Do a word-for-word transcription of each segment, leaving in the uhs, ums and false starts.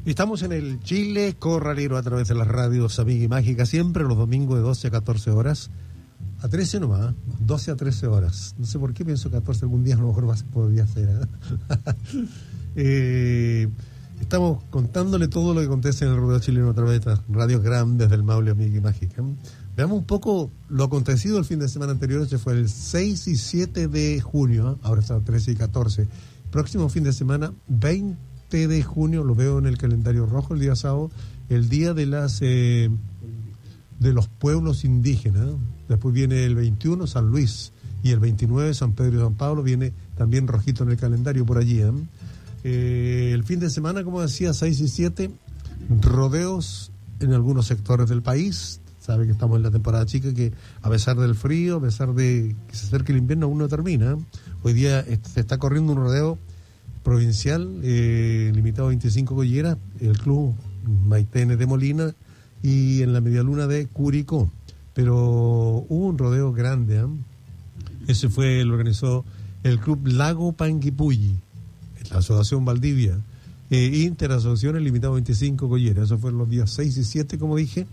Estamos en el Chile Corralero a través de las radios Amiga y Mágica, siempre los domingos de doce a catorce horas. A trece nomás, doce a trece horas. No sé por qué pienso catorce, algún día a lo mejor más podría ser. ¿eh? eh, estamos contándole todo lo que acontece en el rodeo chileno a través de estas radios grandes del Maule Amiga y Mágica. Veamos un poco lo acontecido el fin de semana anterior. Este fue el seis y siete de junio, ¿eh? Ahora está trece y catorce. Próximo fin de semana, veinte de junio, lo veo en el calendario rojo, el día sábado, el día de las eh, de los pueblos indígenas. Después viene el veintiuno, San Luis, y el veintinueve, San Pedro y San Pablo, viene también rojito en el calendario por allí. ¿eh? Eh, el fin de semana, como decía, seis y siete, rodeos en algunos sectores del país. Sabe que estamos en la temporada chica, que a pesar del frío, a pesar de que se acerque el invierno, aún no termina. Hoy día se está corriendo un rodeo provincial, eh, limitado a veinticinco colleras, el club Maitene de Molina y en la medialuna de Curicó. Pero hubo un rodeo grande, ¿eh? Ese fue, lo organizó el club Lago Panguipulli, la Asociación Valdivia, eh, Interasociaciones limitado a veinticinco colleras. Eso fueron los días seis y siete, como dije.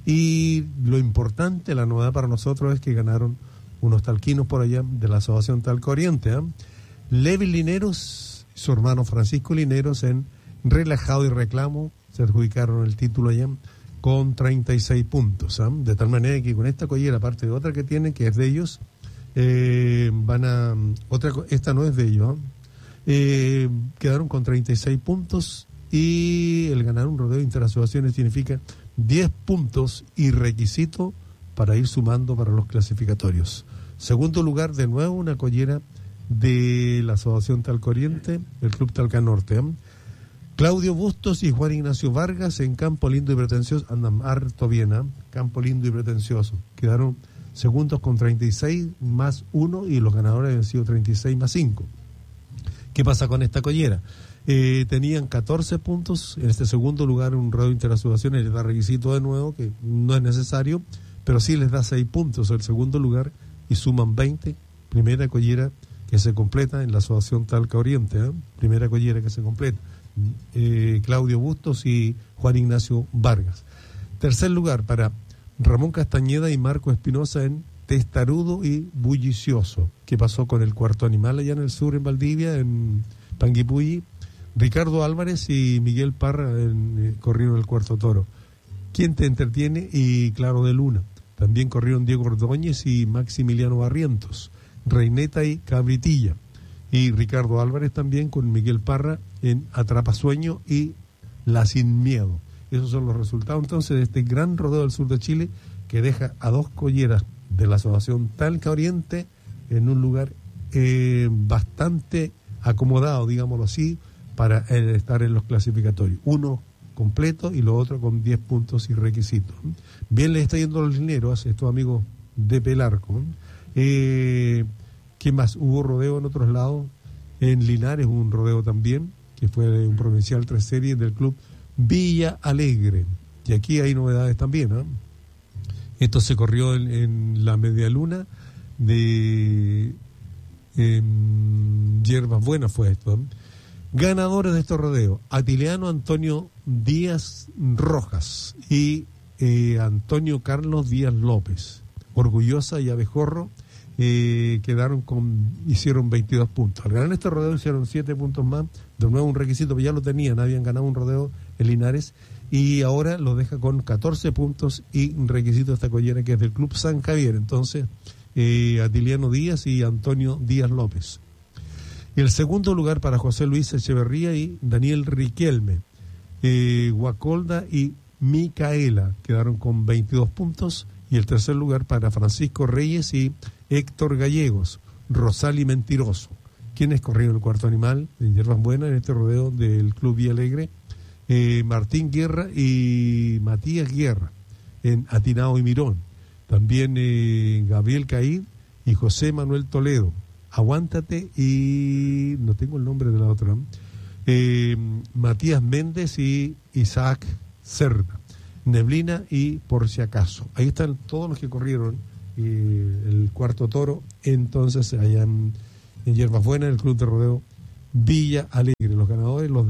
Y lo importante, la novedad para nosotros es que ganaron unos talquinos por allá de la Asociación Talco Oriente, ¿eh? Levi Lineros, su hermano Francisco Lineros, en relajado y reclamo, se adjudicaron el título allá con treinta y seis puntos, ¿eh? De tal manera que con esta collera, aparte de otra que tienen, que es de ellos, eh, van a... otra esta no es de ellos, ¿eh? Eh, quedaron con treinta y seis puntos, y el ganar un rodeo de interasociaciones significa diez puntos y requisito para ir sumando para los clasificatorios. Segundo lugar, de nuevo, una collera de la Asociación Talco Oriente, el Club Talca Norte. ¿eh? Claudio Bustos y Juan Ignacio Vargas en Campo Lindo y Pretencioso, andan harto bien, ¿eh? Campo Lindo y Pretencioso. Quedaron segundos con treinta y seis más uno y los ganadores habían sido treinta y seis más cinco. ¿Qué pasa con esta collera? Eh, tenían catorce puntos, en este segundo lugar un rodeo de interasociaciones les da requisito de nuevo, que no es necesario, pero sí les da seis puntos el segundo lugar y suman veinte, primera collera que se completa en la Asociación Talca Oriente, ¿eh? Primera collera que se completa, eh, Claudio Bustos y Juan Ignacio Vargas. Tercer lugar para Ramón Castañeda y Marco Espinosa en Testarudo y Bullicioso. ¿Qué pasó con el cuarto animal allá en el sur, en Valdivia, en Panguipulli? Ricardo Álvarez y Miguel Parra en, eh, corrieron el cuarto toro. ¿Quién te entretiene? Y Claro de Luna. También corrieron Diego Ordóñez y Maximiliano Barrientos, Reineta y Cabritilla, y Ricardo Álvarez también con Miguel Parra en Atrapasueño y La Sin Miedo. Esos son los resultados entonces de este gran rodeo del sur de Chile, que deja a dos colleras de la Asociación Talca Oriente en un lugar eh, bastante acomodado, digámoslo así, para eh, estar en los clasificatorios. Uno completo y lo otro con diez puntos y requisitos. Bien les está yendo los lineros a estos amigos de Pelarco. Eh, ¿Qué más? Hubo rodeo en otros lados. En Linares hubo un rodeo también, que fue un provincial tres series del club Villa Alegre. Y aquí hay novedades también, ¿no? Esto se corrió en, en la medialuna de en Hierbas Buenas fue esto, ¿no? Ganadores de estos rodeos: Atiliano Antonio Díaz Rojas y eh, Antonio Carlos Díaz López. Orgullosa y Abejorro eh, quedaron con, hicieron veintidós puntos. Al ganar este rodeo hicieron siete puntos más, de nuevo un requisito, pero ya lo tenían, habían ganado un rodeo en Linares, y ahora lo deja con catorce puntos y un requisito de esta collera que es del Club San Javier. Entonces, eh, Atiliano Díaz y Antonio Díaz López. Y el segundo lugar para José Luis Echeverría y Daniel Riquelme. Eh, Guacolda y Micaela quedaron con veintidós puntos. Y el tercer lugar para Francisco Reyes y Héctor Gallegos, Rosal y Mentiroso. ¿Quiénes corrieron el cuarto animal en Hierbas Buenas en este rodeo del Club Villa Alegre? Eh, Martín Guerra y Matías Guerra en Atinao y Mirón. También eh, Gabriel Caíd y José Manuel Toledo. Aguántate y... no tengo el nombre de la otra. Eh, Matías Méndez y Isaac Cerda. Neblina y Por Si Acaso. Ahí están todos los que corrieron eh, el cuarto toro, entonces allá en, en Hierbas Buenas, el Club de Rodeo Villa Alegre. Los ganadores los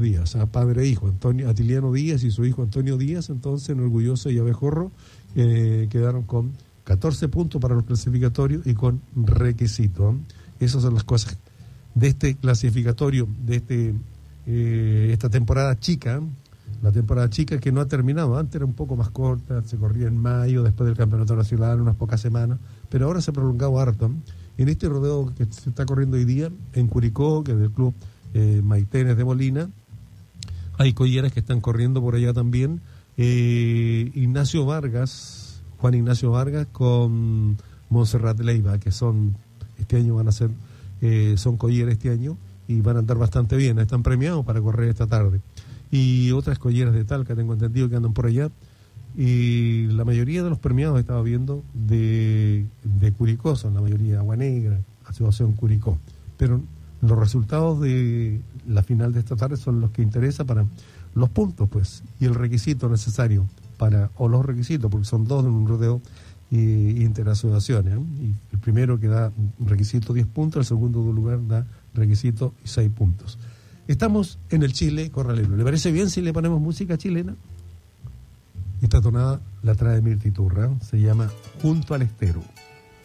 Díaz, a padre e hijo, Antonio Atiliano Díaz y su hijo Antonio Díaz. Entonces en Orgulloso y Abejorro eh, quedaron con catorce puntos para los clasificatorios y con requisito. Esas son las cosas de este clasificatorio, de este eh, esta temporada chica, la temporada chica que no ha terminado. Antes era un poco más corta, se corría en mayo, después del Campeonato Nacional, unas pocas semanas, pero ahora se ha prolongado harto. En este rodeo que se está corriendo hoy día, en Curicó, que es del club eh, Maitenes de Molina, hay colleras que están corriendo por allá también. Eh, Ignacio Vargas, Juan Ignacio Vargas con Montserrat Leiva, que son, este año van a ser, eh, son colleras este año y van a andar bastante bien, están premiados para correr esta tarde. Y otras colleras de Talca, tengo entendido que andan por allá. Y la mayoría de los premiados estaba viendo de, de Curicó, son la mayoría Agua Negra, Asociación Curicó. Pero los resultados de la final de esta tarde son los que interesan para los puntos, pues, y el requisito necesario para, o los requisitos, porque son dos en un rodeo y interasociaciones, ¿eh? Y el primero que da requisito diez puntos, el segundo lugar da requisito seis puntos. Estamos en el Chile Corralero. ¿Le parece bien si le ponemos música chilena? Esta tonada la trae Mirti Turra, se llama Junto al Estero.